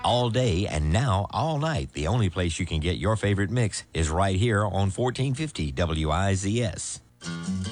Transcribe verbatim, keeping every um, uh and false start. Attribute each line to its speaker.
Speaker 1: all day and now all night. The only place you can get your favorite mix is right here on fourteen fifty W I Z S.